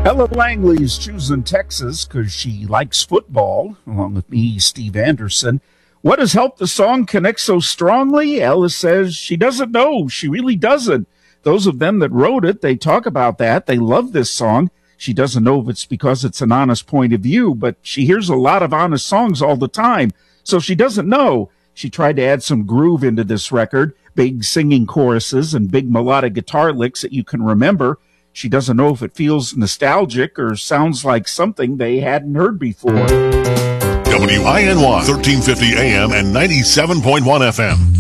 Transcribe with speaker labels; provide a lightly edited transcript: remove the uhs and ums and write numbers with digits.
Speaker 1: Ella Langley is choosing Texas because she likes football, along with me, Steve Anderson. What has helped the song connect so strongly? Ella says she doesn't know. She really doesn't. Those of them that wrote it, they talk about that. They love this song. She doesn't know if it's because it's an honest point of view, but she hears a lot of honest songs all the time, so she doesn't know. She tried to add some groove into this record, big singing choruses and big melodic guitar licks that you can remember. She doesn't know if it feels nostalgic or sounds like something they hadn't heard before.
Speaker 2: WINY 1350 AM and 97.1 FM.